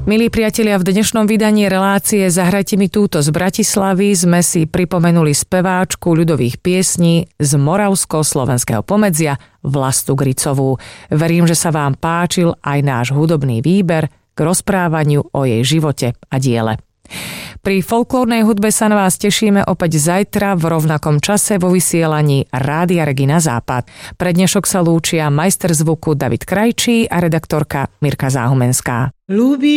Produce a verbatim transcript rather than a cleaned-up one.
Milí priatelia, v dnešnom vydaní relácie Zahrajte mi túto z Bratislavy sme si pripomenuli speváčku ľudových piesní z moravsko-slovenského pomedzia Vlastu Gricovú. Verím, že sa vám páčil aj náš hudobný výber k rozprávaniu o jej živote a diele. Pri folklórnej hudbe sa na vás tešíme opäť zajtra v rovnakom čase vo vysielaní Rádia Regina Západ. Pre dnešok sa lúčia majster zvuku David Krajčí a redaktorka Mirka Záhumenská. Ľubí